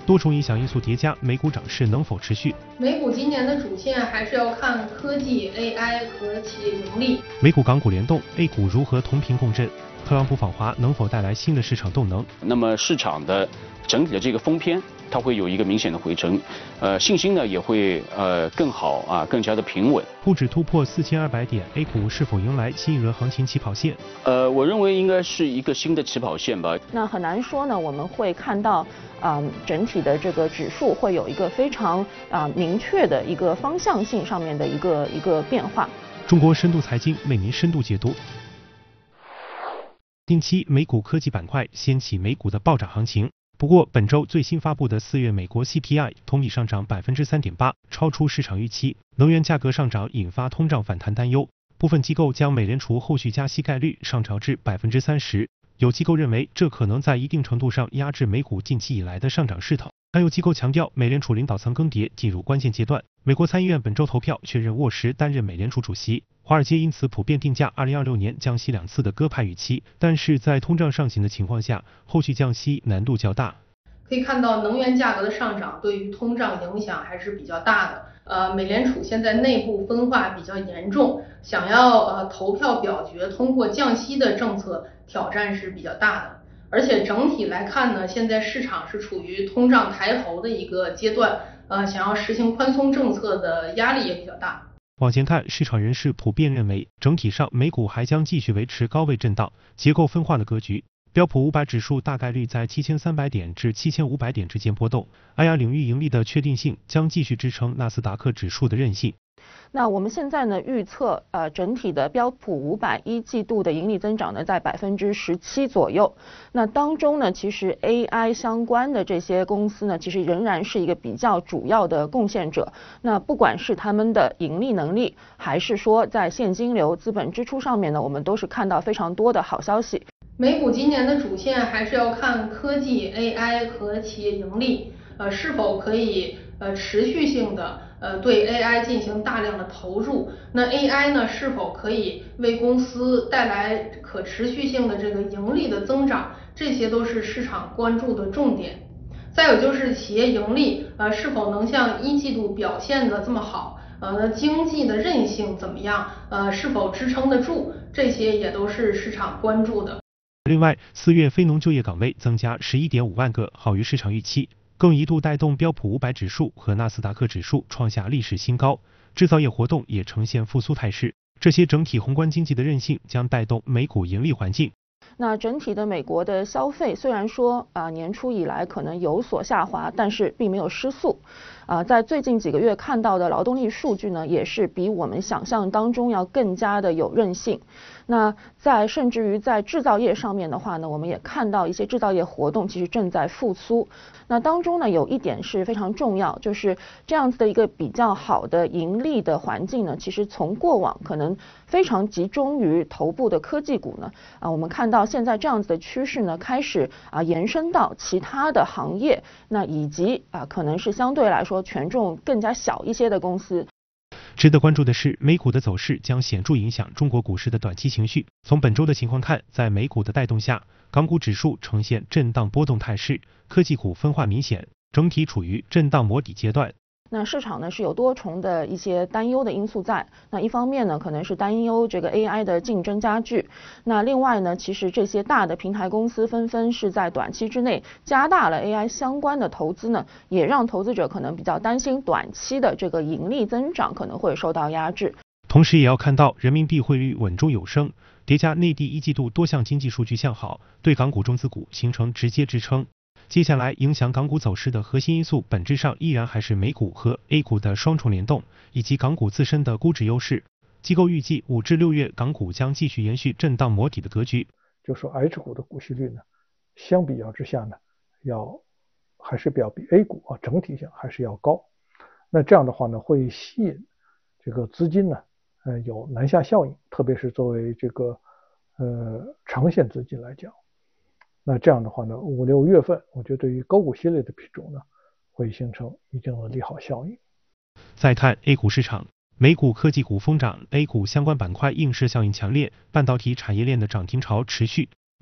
多重影响因素叠加，美股涨势能否持续？ 美股今年的主线还是要看科技、AI 和企业盈利。 美股港股联动 ，A 股如何同频共振？特朗普访华能否带来新的市场动能？ 那么市场的整体的这个封篇，它会有一个明显的回升，信心呢也会更好啊，更加的平稳。 沪指突破4200点 ，A 股是否迎来新一轮行情起跑线？ 我认为应该是一个新的起跑线吧。 那很难说呢，我们会看到整体的这个指数会有一个非常明确的一个方向性上面的一个变化。 中国深度财经为您深度解读。近期美股科技板块掀起美股的暴涨行情，不过本周最新发布的4月美国 CPI 同比上涨3.8%，超出市场预期。能源价格上涨引发通胀反弹担忧，部分机构将美联储后续加息概率上调至30%。有机构认为，这可能在一定程度上压制美股近期以来的上涨势头。还有机构强调，美联储领导层更迭进入关键阶段。美国参议院本周投票确认沃什担任美联储主席，华尔街因此普遍定价2026年降息2次的鸽派预期，但是在通胀上行的情况下，后续降息难度较大。 可以看到，能源价格的上涨对于通胀影响还是比较大的。美联储现在内部分化比较严重，想要投票表决通过降息的政策，挑战是比较大的。而且整体来看呢，现在市场是处于通胀抬头的一个阶段，想要实行宽松政策的压力也比较大。 往前看，市场人士普遍认为，整体上美股还将继续维持高位震荡、结构分化的格局。标普500指数大概率在7300点至7500点之间波动。IR 领域盈利的确定性将继续支撑纳斯达克指数的韧性。 那我们现在呢预测，整体的标普500一季度的盈利增长呢在17%左右。那当中呢，其实 AI 相关的这些公司呢，其实仍然是一个比较主要的贡献者。那不管是他们的盈利能力，还是说在现金流、资本支出上面呢，我们都是看到非常多的好消息。 美股今年的主线还是要看科技、AI 和企业盈利，是否可以持续性的对 AI 进行大量的投入。那 AI 呢，是否可以为公司带来可持续性的这个盈利的增长，这些都是市场关注的重点。再有就是企业盈利是否能像一季度表现的这么好，那经济的韧性怎么样，是否支撑得住，这些也都是市场关注的。 另外，4月非农就业岗位增加11.5万个，好于市场预期，更一度带动标普500指数和纳斯达克指数创下历史新高。制造业活动也呈现复苏态势，这些整体宏观经济的韧性将带动美股盈利环境。 那整体的美国的消费虽然说年初以来可能有所下滑，但是并没有失速。在最近几个月看到的劳动力数据呢，也是比我们想象当中要更加的有韧性。那甚至于在制造业上面的话呢，我们也看到一些制造业活动其实正在复苏。那当中呢，有一点是非常重要，就是这样子的一个比较好的盈利的环境呢，其实从过往可能非常集中于头部的科技股呢，我们看到现在这样子的趋势呢，开始延伸到其他的行业，那以及可能是相对来说权重更加小一些的公司。 值得关注的是，美股的走势将显著影响中国股市的短期情绪。从本周的情况看，在美股的带动下，港股指数呈现震荡波动态势，科技股分化明显，整体处于震荡摸底阶段。 那市场呢是有多重的一些担忧的因素在。那一方面呢，可能是担忧这个 AI 的竞争加剧。那另外呢，其实这些大的平台公司纷纷是在短期之内加大了 AI 相关的投资呢，也让投资者可能比较担心短期的这个盈利增长可能会受到压制。 同时也要看到人民币汇率稳中有升，叠加内地一季度多项经济数据向好，对港股中资股形成直接支撑。接下来影响港股走势的核心因素，本质上依然还是美股和 A 股的双重联动，以及港股自身的估值优势。机构预计5至6月港股将继续延续震荡摸底的格局。 就说 H 股的股息率呢，相比较之下呢，还是比 A 股整体上还是要高。那这样的话呢，会吸引这个资金呢，有南下效应，特别是作为这个长线资金来讲。那这样的话呢，5、6月份，我觉得对于高股息类的品种呢，会形成一定的利好效应。 再看 A 股市场，美股科技股疯涨 ，A 股相关板块映射效应强烈，半导体产业链的涨停潮持续。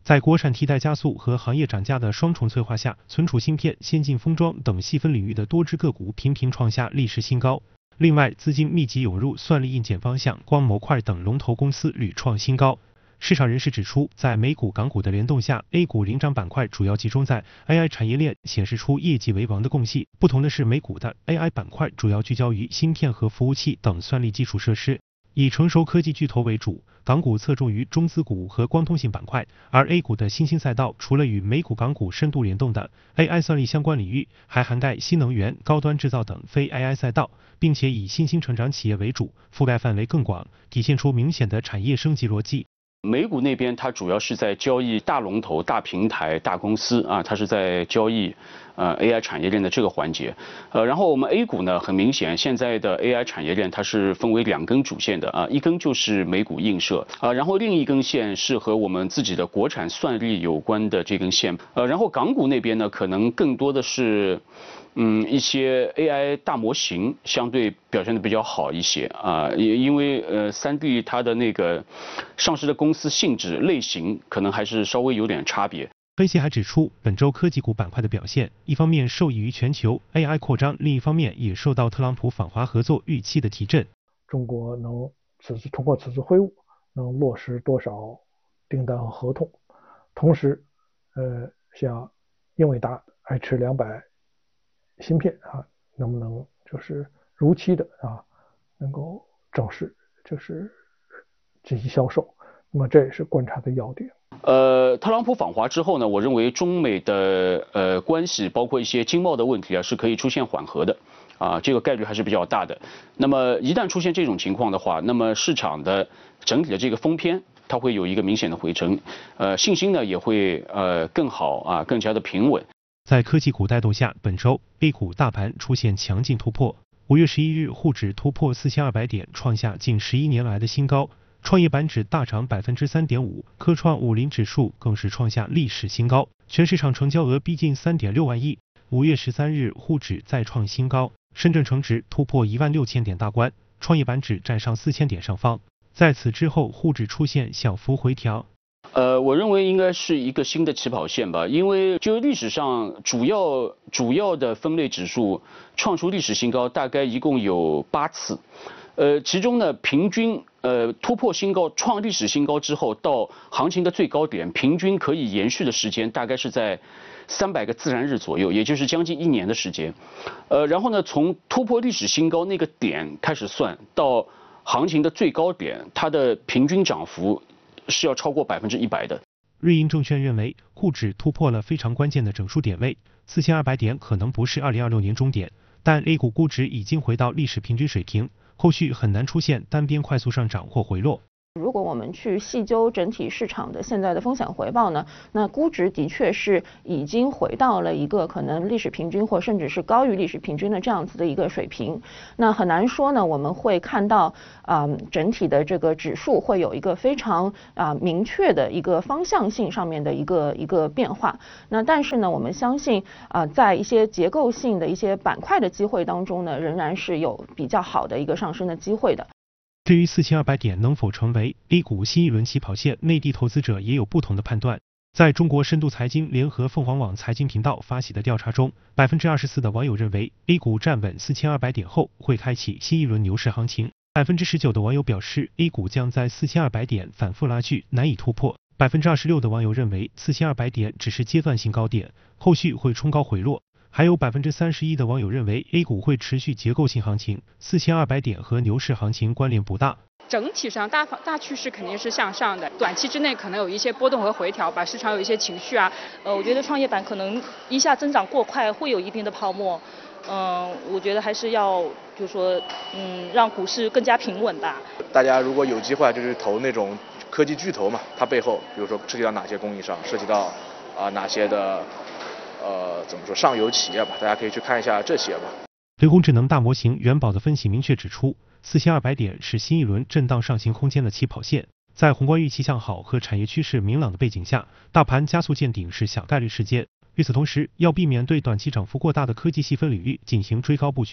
在国产替代加速和行业涨价的双重催化下，存储芯片、先进封装等细分领域的多只个股频频创下历史新高。另外，资金密集涌入算力硬件方向、光模块等龙头公司屡创新高。市场人士指出，在美股、港股的联动下 ，A 股领涨板块主要集中在 AI 产业链，显示出业绩为王的共性。不同的是，美股的 AI 板块主要聚焦于芯片和服务器等算力基础设施，以成熟科技巨头为主；港股侧重于中资股和光通信板块，而 A 股的新兴赛道除了与美股、港股深度联动的 AI 算力相关领域，还涵盖新能源、高端制造等非 AI 赛道，并且以新兴成长企业为主，覆盖范围更广，体现出明显的产业升级逻辑。 美股那边它主要是在交易大龙头、大平台、大公司啊，它是在交易AI 产业链的这个环节。然后我们 A 股呢，很明显现在的 AI 产业链它是分为2根主线的啊，一根就是美股映射啊，然后另一根线是和我们自己的国产算力有关的这根线。然后港股那边呢，可能更多的是一些 AI 大模型相对表现的比较好一些啊，因为3D 它的那个上市的公司性质类型可能还是稍微有点差别。 分析还指出，本周科技股板块的表现，一方面受益于全球 AI 扩张，另一方面也受到特朗普访华合作预期的提振。 中国能通过此次会晤能落实多少订单和合同？同时，像英伟达 H200芯片啊，能不能就是如期的能够正式就是进行销售？那么这也是观察的要点。 特朗普访华之后呢，我认为中美的关系，包括一些经贸的问题啊，是可以出现缓和的啊，这个概率还是比较大的。那么一旦出现这种情况的话，那么市场的整体的这个封篇，它会有一个明显的回升，信心呢也会更好啊，更加的平稳。 在科技股带动下，本周 A 股大盘出现强劲突破。5月11日，沪指突破4200点，创下近11年来的新高。创业板指大涨3.5%，科创50指数更是创下历史新高，全市场成交额逼近3.6万亿。5月13日，沪指再创新高，深圳成指突破16000点大关，创业板指站上4000点上方。在此之后，沪指出现小幅回调。 我认为应该是一个新的起跑线吧，因为就历史上主要的分类指数创出历史新高，大概一共有8次。其中呢，平均突破新高、创历史新高之后，到行情的最高点，平均可以延续的时间大概是在300个自然日左右，也就是将近1年的时间。然后呢，从突破历史新高那个点开始算，到行情的最高点，它的平均涨幅是要超过100%的。 瑞银证券认为，沪指突破了非常关键的整数点位，4200点可能不是2026年终点，但 A 股估值已经回到历史平均水平。后续很难出现单边快速上涨或回落。 如果我们去细究整体市场的现在的风险回报呢，那估值的确是已经回到了一个可能历史平均或甚至是高于历史平均的这样子的一个水平。那很难说呢，我们会看到整体的这个指数会有一个非常明确的一个方向性上面的一个变化。那但是呢，我们相信在一些结构性的一些板块的机会当中呢，仍然是有比较好的一个上升的机会的。 至于4200点能否成为 A 股新一轮起跑线，内地投资者也有不同的判断。在中国深度财经联合凤凰网财经频道发起的调查中，24%的网友认为 A 股站稳4200点后会开启新一轮牛市行情，19%的网友表示 A 股将在4200点反复拉锯，难以突破，26%的网友认为4200点只是阶段性高点，后续会冲高回落。还有31%的网友认为 A 股会持续结构性行情，4200点和牛市行情关联不大。 整体上大趋势肯定是向上的，短期之内可能有一些波动和回调吧，市场有一些情绪啊。 我觉得创业板可能一下增长过快，会有一定的泡沫。我觉得还是要就是说，让股市更加平稳吧。 大家如果有机会，就是投那种科技巨头嘛，它背后比如说涉及到哪些供应商，涉及到哪些的。怎么说上游企业吧，大家可以去看一下这些吧。 人工智能大模型元宝的分析明确指出，4200点是新一轮震荡上行空间的起跑线。在宏观预期向好和产业趋势明朗的背景下，大盘加速见顶是小概率事件。与此同时，要避免对短期涨幅过大的科技细分领域进行追高布局。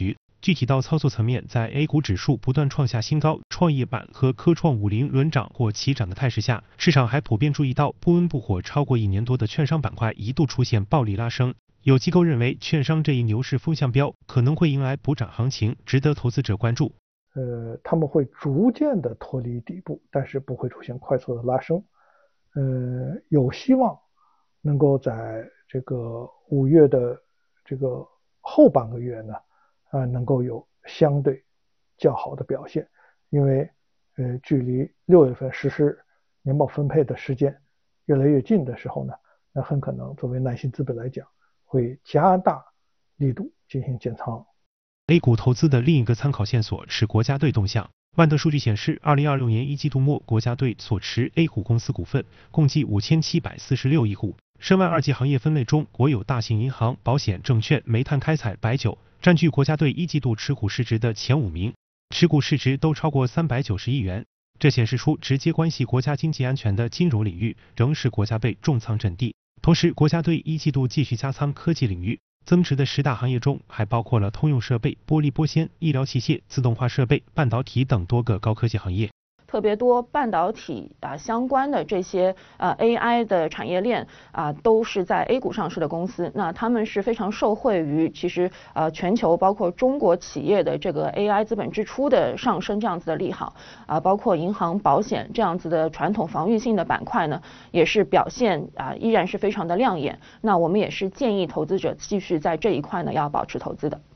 具体到操作层面，在 A 股指数不断创下新高，创业板和科创50轮涨或齐涨的态势下，市场还普遍注意到不温不火超过1年多的券商板块一度出现暴力拉升。有机构认为，券商这一牛市风向标可能会迎来补涨行情，值得投资者关注。 他们会逐渐的脱离底部，但是不会出现快速的拉升。有希望能够在这个5月的这个后半个月呢，能够有相对较好的表现，因为距离6月份实施年报分配的时间越来越近的时候呢，那很可能作为耐心资本来讲，会加大力度进行减仓。 A 股投资的另一个参考线索是国家队动向。万德数据显示，2026年1季度末，国家队所持 A 股公司股份共计5746亿户。申万2级行业分类中，国有大型银行、保险、证券、煤炭开采、白酒占据国家队1季度持股市值的前5名，持股市值都超过390亿元。这显示出直接关系国家经济安全的金融领域仍是国家队重仓阵地。同时，国家队1季度继续加仓科技领域，增持的10大行业中还包括了通用设备、玻璃玻纤、医疗器械、自动化设备、半导体等多个高科技行业。 特别多半导体相关的这些AI 的产业链都是在 A 股上市的公司，那他们是非常受惠于其实全球包括中国企业的这个 AI 资本支出的上升这样子的利好包括银行、保险这样子的传统防御性的板块呢，也是表现依然是非常的亮眼。那我们也是建议投资者继续在这一块呢要保持投资的。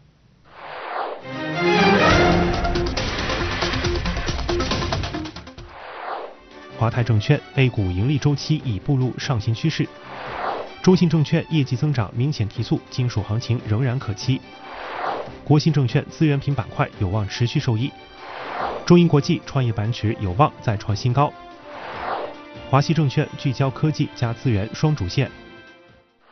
华泰证券 A 股盈利周期已步入上行趋势，中信证券业绩增长明显提速，金属行情仍然可期。国信证券资源品板块有望持续受益，中银国际创业板指有望再创新高。华西证券聚焦科技加资源双主线，